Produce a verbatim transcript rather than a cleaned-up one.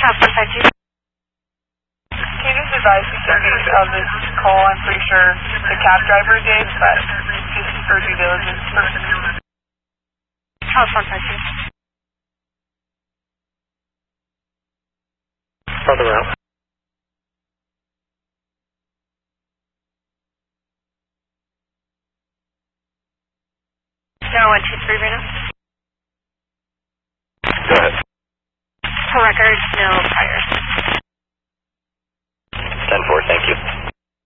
Top one five two. Can you just advise the subject of this call? I'm pretty sure the cab driver did, but just for due diligence purposes. Top one five two. Further out. zero one two three right now. Go ahead. For record, no priors.